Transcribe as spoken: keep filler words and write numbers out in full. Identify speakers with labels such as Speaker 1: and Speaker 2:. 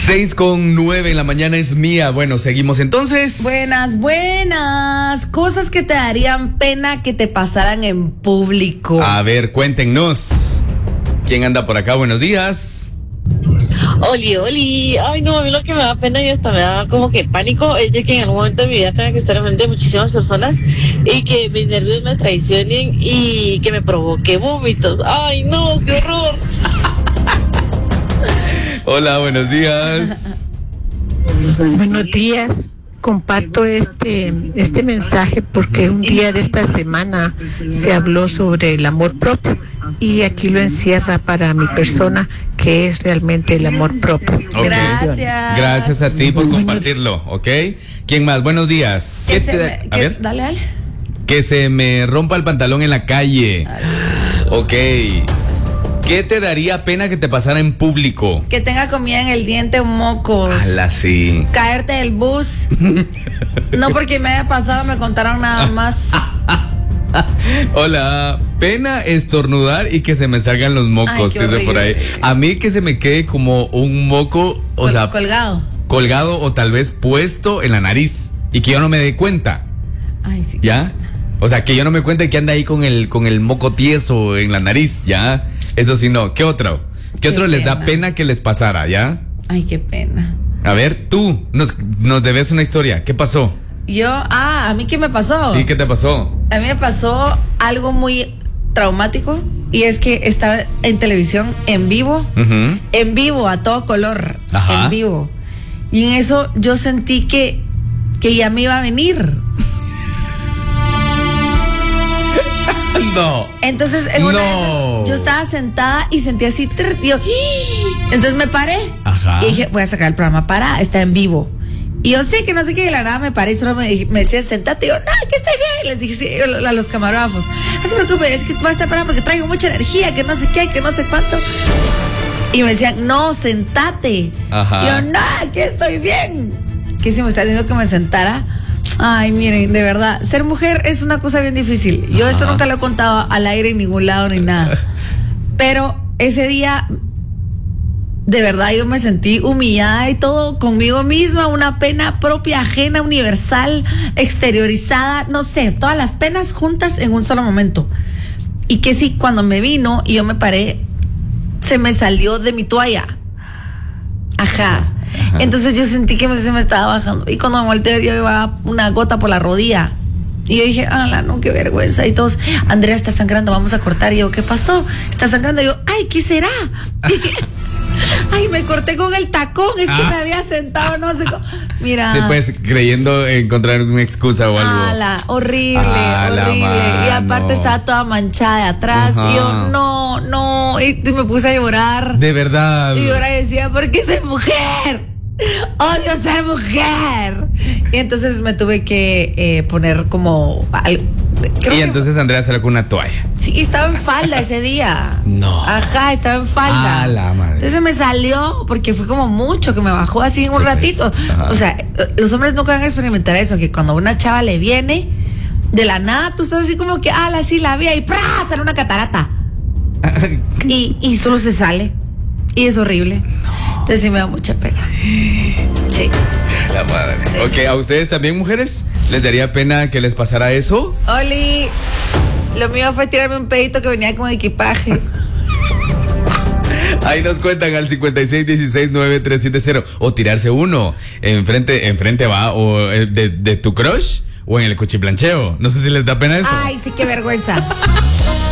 Speaker 1: Seis con nueve en la mañana es mía. Bueno, seguimos entonces.
Speaker 2: Buenas, buenas. Cosas que te darían pena que te pasaran en público.
Speaker 1: A ver, cuéntenos. ¿Quién anda por acá? Buenos días.
Speaker 3: Oli, Oli. Ay, no, a mí lo que me da pena y hasta me da como que pánico es de que en algún momento de mi vida tenga que estar enfrente de muchísimas personas y que mis nervios me traicionen y que me provoque vómitos. Ay, no, qué horror.
Speaker 1: Hola, buenos días.
Speaker 4: Buenos días. Comparto este, este mensaje porque un día de esta semana se habló sobre el amor propio y aquí lo encierra para mi persona, que es realmente el amor propio.
Speaker 1: Okay.
Speaker 2: Gracias.
Speaker 1: Gracias a ti por compartirlo, ¿ok? ¿Quién más? Buenos días.
Speaker 2: Que
Speaker 1: ¿Qué
Speaker 2: se
Speaker 1: te da-
Speaker 2: me-
Speaker 1: A
Speaker 2: que-
Speaker 1: ver.
Speaker 2: Dale, dale.
Speaker 1: Que se me rompa el pantalón en la calle. Ok. ¿Qué te daría pena que te pasara en público?
Speaker 2: Que tenga comida en el diente o mocos.
Speaker 1: Ala, sí.
Speaker 2: Caerte del bus. No porque me haya pasado, me contaron nada más.
Speaker 1: Hola, pena estornudar y que se me salgan los mocos,
Speaker 2: Ay, qué
Speaker 1: dice por ahí.
Speaker 2: horrible.
Speaker 1: A mí que se me quede como un moco, o
Speaker 2: Col-
Speaker 1: sea,
Speaker 2: colgado.
Speaker 1: colgado o tal vez puesto en la nariz y que yo no me dé cuenta,
Speaker 2: Ay, sí.
Speaker 1: ¿ya? O sea, que yo no me cuente que anda ahí con el, con el moco tieso en la nariz, ¿ya? Eso sí, no. ¿Qué otro? ¿Qué,
Speaker 2: Qué
Speaker 1: otro les da
Speaker 2: pena.
Speaker 1: pena que les pasara, ya?
Speaker 2: Ay, qué pena.
Speaker 1: A ver, tú, nos, nos debes una historia. ¿Qué pasó?
Speaker 2: Yo, ah, ¿a mí qué me pasó?
Speaker 1: Sí, ¿qué te pasó?
Speaker 2: A mí me pasó algo muy traumático y es que estaba en televisión en vivo,
Speaker 1: Ujú.
Speaker 2: en vivo, a todo color,
Speaker 1: Ajá.
Speaker 2: en vivo. Y en eso yo sentí que, que ya me iba a venir.
Speaker 1: No.
Speaker 2: Entonces, en una de
Speaker 1: No.
Speaker 2: esas, yo estaba sentada y sentí así, trrr, y yo, ¡ih! Entonces me paré.
Speaker 1: Ajá.
Speaker 2: Y dije, voy a sacar el programa para, está en vivo. Y yo sé que no sé qué, de la nada me paré y solo me, dije- me decían, sentate. Y yo, no, que estoy bien. Les dije, sí, a los camarógrafos, no se preocupe, es que va a estar parado porque traigo mucha energía, que no sé qué, que no sé cuánto. Y me decían, no, sentate.
Speaker 1: Ajá.
Speaker 2: Y yo, no, que estoy bien. Que si me está diciendo que me sentara. Ay, miren, de verdad, ser mujer es una cosa bien difícil. Yo esto
Speaker 1: Ajá.
Speaker 2: nunca lo he contado al aire en ningún lado ni nada. Pero ese día, de verdad, yo me sentí humillada y todo conmigo misma, una pena propia, ajena, universal, exteriorizada, no sé, todas las penas juntas en un solo momento. Y que sí, cuando me vino y yo me paré, se me salió de mi toalla. Ajá. Entonces yo sentí que me- se me estaba bajando. Y cuando me volteé, yo llevaba una gota por la rodilla. Y yo dije, ala, no, qué vergüenza. Y todos, Andrea está sangrando, vamos a cortar. Y yo, ¿qué pasó? Está sangrando. Y yo, ay, ¿qué será? Ay, me corté con el tacón. Es que
Speaker 1: Ah.
Speaker 2: me había sentado, no sé cómo. Mira.
Speaker 1: Sí, pues creyendo encontrar una excusa o algo.
Speaker 2: Ala, horrible,
Speaker 1: A la
Speaker 2: horrible. Y aparte
Speaker 1: mano.
Speaker 2: estaba toda manchada de atrás.
Speaker 1: Ajá.
Speaker 2: Y yo, no, no. Y me puse a llorar.
Speaker 1: De verdad.
Speaker 2: Y yo ahora decía, ¿por qué soy mujer? Odio ser mujer. Y entonces me tuve que eh, poner como... al- creo
Speaker 1: Y
Speaker 2: que-
Speaker 1: entonces Andrea salió con una toalla.
Speaker 2: sí, estaba en falda ese día.
Speaker 1: No.
Speaker 2: Ajá, estaba en falda.
Speaker 1: A la madre.
Speaker 2: Entonces me salió porque fue como mucho, que me bajó así en un
Speaker 1: Sí, pues.
Speaker 2: ratito.
Speaker 1: Ajá.
Speaker 2: O sea, los hombres nunca van a experimentar eso, que cuando una chava le viene, de la nada tú estás así como que, ah, sí la vi y ¡prá! Sale una catarata. y, y solo se sale. Y es horrible. Entonces sí me da mucha pena. Sí.
Speaker 1: La madre.
Speaker 2: Sí,
Speaker 1: Ok,
Speaker 2: sí.
Speaker 1: ¿a ustedes también, mujeres? ¿Les daría pena que les pasara eso?
Speaker 2: Oli, lo mío fue tirarme un pedito que venía con equipaje.
Speaker 1: Ahí nos cuentan al cincuenta y seis dieciséis noventa y tres setenta. O tirarse uno enfrente, enfrente va, o eh, de, de tu crush, o en el cuchiplancheo. No sé si les da pena eso.
Speaker 2: Ay, sí, qué vergüenza.